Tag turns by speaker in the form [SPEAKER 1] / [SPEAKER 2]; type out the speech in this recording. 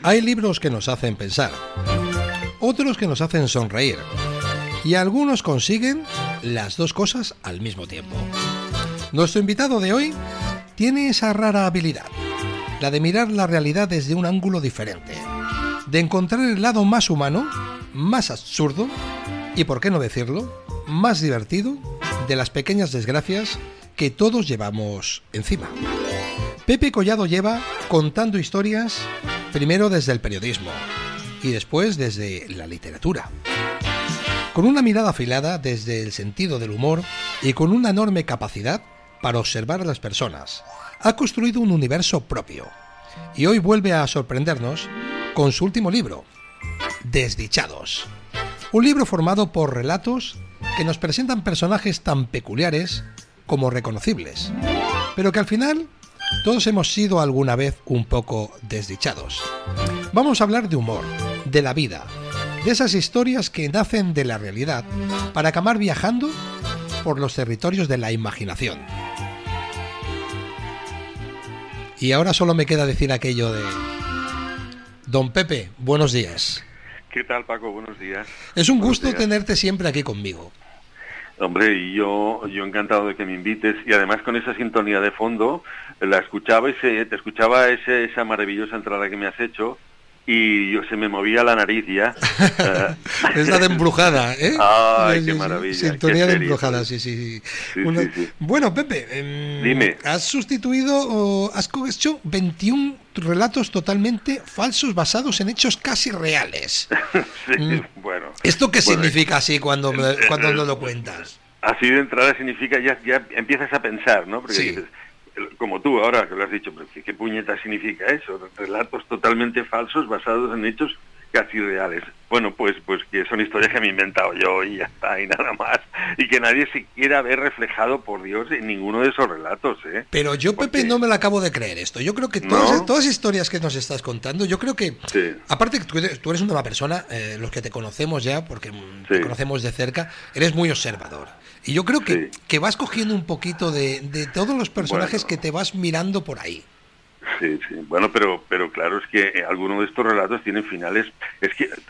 [SPEAKER 1] Hay libros que nos hacen pensar, otros que nos hacen sonreír, y algunos consiguen las dos cosas al mismo tiempo. Nuestro invitado de hoy tiene esa rara habilidad, la de mirar la realidad desde un ángulo diferente, de encontrar el lado más humano, más absurdo y, por qué no decirlo, más divertido de las pequeñas desgracias que todos llevamos encima. Pepe Collado lleva contando historias primero desde el periodismo y después desde la literatura. Con una mirada afilada desde el sentido del humor y con una enorme capacidad para observar a las personas, ha construido un universo propio y hoy vuelve a sorprendernos con su último libro, Desdichados. Un libro formado por relatos que nos presentan personajes tan peculiares como reconocibles, pero que al final todos hemos sido alguna vez un poco desdichados. Vamos a hablar de humor, de la vida, de esas historias que nacen de la realidad para acabar viajando por los territorios de la imaginación. Y ahora solo me queda decir aquello de... Don Pepe, buenos días.
[SPEAKER 2] ¿Qué tal, Paco? Buenos días.
[SPEAKER 1] Es un gusto tenerte siempre aquí conmigo.
[SPEAKER 2] Hombre, y yo encantado de que me invites, y además con esa sintonía de fondo, te escuchaba esa maravillosa entrada que me has hecho, y se me movía la nariz ya.
[SPEAKER 1] Es la de Embrujada, ¿eh?
[SPEAKER 2] ¡Ay, qué maravilla!
[SPEAKER 1] Sintonía de Embrujada, sí. Bueno, Pepe,
[SPEAKER 2] dime.
[SPEAKER 1] Has hecho 21 relatos totalmente falsos basados en hechos casi reales.
[SPEAKER 2] Sí, bueno.
[SPEAKER 1] ¿Esto qué significa así cuando nos lo cuentas?
[SPEAKER 2] Así de entrada significa, ya empiezas a pensar, ¿no? Porque
[SPEAKER 1] sí.
[SPEAKER 2] Dices, como tú ahora que lo has dicho, pero ¿qué puñeta significa eso? Relatos totalmente falsos basados en hechos casi reales. Bueno, pues que son historias que me he inventado yo y ya está, y nada más. Y que nadie se quiera ver reflejado, por Dios, en ninguno de esos relatos, ¿eh?
[SPEAKER 1] Pero yo, Pepe, no me lo acabo de creer esto. Yo creo que todas las historias que nos estás contando, yo creo que, sí. Aparte que tú eres una persona, los que te conocemos ya, porque te conocemos de cerca, eres muy observador. Y yo creo que vas cogiendo un poquito de todos los personajes que te vas mirando por ahí.
[SPEAKER 2] Sí. Bueno, pero claro, es que algunos de estos relatos tienen finales... Es que